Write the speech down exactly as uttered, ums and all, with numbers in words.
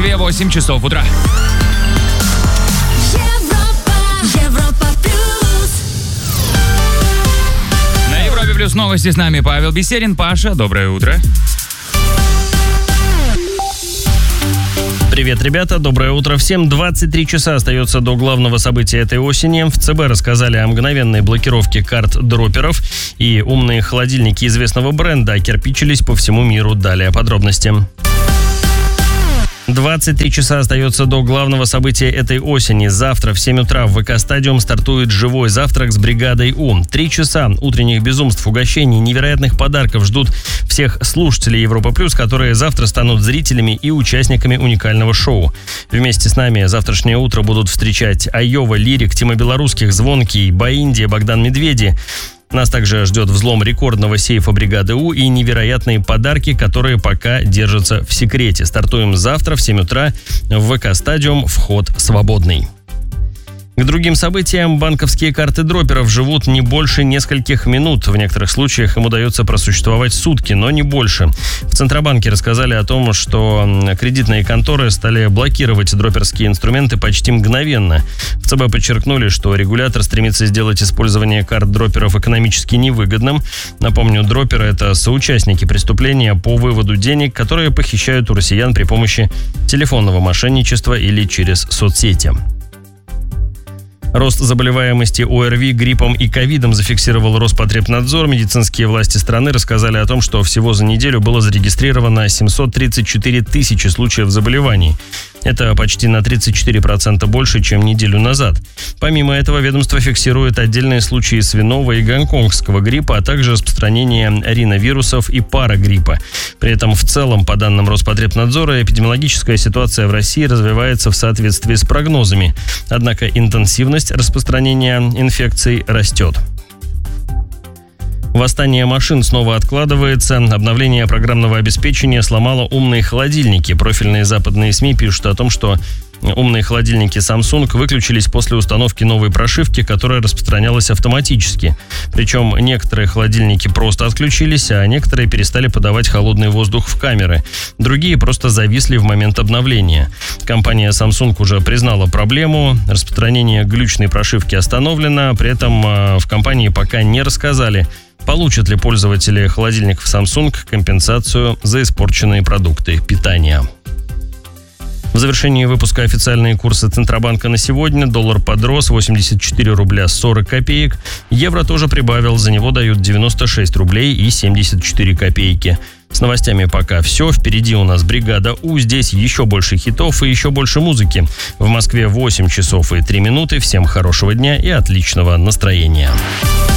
Москве восемь часов утра. На Европе плюс новости с нами Павел Беседин. Паша, доброе утро. Привет, ребята, доброе утро всем. двадцать три часа остается до главного события этой осени. В ЦБ рассказали о мгновенной блокировке карт дроперов, и умные холодильники известного бренда окирпичились по всему миру. Далее подробности. двадцать три часа остается до главного события этой осени. Завтра в семь утра в ВК-стадиум стартует живой завтрак с бригадой У. Три часа утренних безумств, угощений, невероятных подарков ждут всех слушателей Европа Плюс, которые завтра станут зрителями и участниками уникального шоу. Вместе с нами завтрашнее утро будут встречать Айова, Лирик, Тима Белорусских, Звонкий, Баинди, Богдан Медведи. Нас также ждет взлом рекордного сейфа бригады У и невероятные подарки, которые пока держатся в секрете. Стартуем завтра в семь утра в ВК-стадиум. Вход свободный. К другим событиям: банковские карты дроперов живут не больше нескольких минут. В некоторых случаях им удается просуществовать сутки, но не больше. В Центробанке рассказали о том, что кредитные конторы стали блокировать дроперские инструменты почти мгновенно. В ЦБ подчеркнули, что регулятор стремится сделать использование карт дроперов экономически невыгодным. Напомню, дроперы – это соучастники преступления по выводу денег, которые похищают у россиян при помощи телефонного мошенничества или через соцсети. Рост заболеваемости ОРВИ, гриппом и ковидом зафиксировал Роспотребнадзор. Медицинские власти страны рассказали о том, что всего за неделю было зарегистрировано семьсот тридцать четыре тысячи случаев заболеваний. Это почти на тридцать четыре процента больше, чем неделю назад. Помимо этого, ведомство фиксирует отдельные случаи свиного и гонконгского гриппа, а также распространение риновирусов и парагриппа. При этом в целом, по данным Роспотребнадзора, эпидемиологическая ситуация в России развивается в соответствии с прогнозами. Однако интенсивность распространения инфекций растет. Восстание машин снова откладывается. Обновление программного обеспечения сломало умные холодильники. Профильные западные СМИ пишут о том, что умные холодильники Samsung выключились после установки новой прошивки, которая распространялась автоматически. Причем некоторые холодильники просто отключились, а некоторые перестали подавать холодный воздух в камеры. Другие просто зависли в момент обновления. Компания Samsung уже признала проблему. Распространение глючной прошивки остановлено. При этом в компании пока не рассказали, получат ли пользователи холодильников Samsung компенсацию за испорченные продукты питания. В завершении выпуска официальные курсы Центробанка на сегодня. Доллар подрос восемьдесят четыре рубля сорок копеек. Евро тоже прибавил. За него дают девяносто шесть рублей и семьдесят четыре копейки. С новостями пока все. Впереди у нас бригада У. Здесь еще больше хитов и еще больше музыки. В Москве восемь часов и три минуты. Всем хорошего дня и отличного настроения.